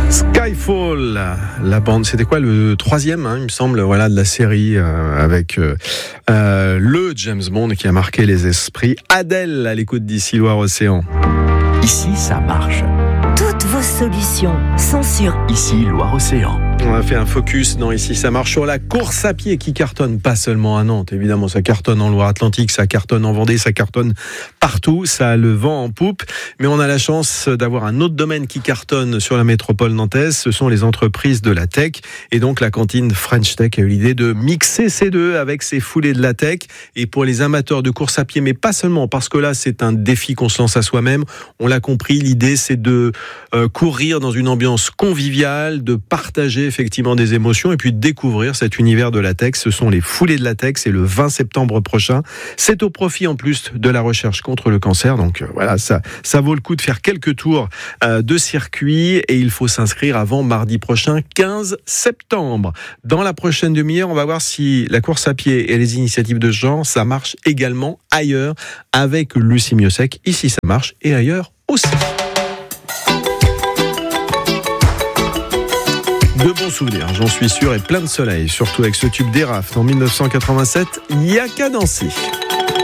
Skyfall, la bande, c'était quoi le troisième, il me semble, voilà, de la série avec le James Bond qui a marqué les esprits. Adèle à l'écoute d'ici Loire-Océan. Ici, ça marche. Toutes vos solutions sont sur Ici, Loire-Océan. On a fait un focus dans Ici ça marche sur la course à pied qui cartonne, pas seulement à Nantes, évidemment, ça cartonne en Loire-Atlantique, ça cartonne en Vendée, ça cartonne partout, ça a le vent en poupe, mais on a la chance d'avoir un autre domaine qui cartonne sur la métropole nantaise, ce sont les entreprises de la tech, et donc la cantine French Tech a eu l'idée de mixer ces deux avec ces foulées de la tech, et pour les amateurs de course à pied, mais pas seulement, parce que là c'est un défi qu'on se lance à soi-même, on l'a compris, l'idée c'est de courir dans une ambiance conviviale, de partager effectivement des émotions et puis découvrir cet univers de la tech. Ce sont les foulées de la tech, c'est le 20 septembre prochain. C'est au profit en plus de la recherche contre le cancer. Donc voilà, ça vaut le coup de faire quelques tours de circuit et il faut s'inscrire avant mardi prochain, 15 septembre. Dans la prochaine demi-heure, on va voir si la course à pied et les initiatives de ce genre, ça marche également ailleurs avec Lucie Miosec. Ici, ça marche et ailleurs aussi. De bons souvenirs, j'en suis sûr, et plein de soleil, surtout avec ce tube d'Eraft en 1987, il n'y a qu'à danser.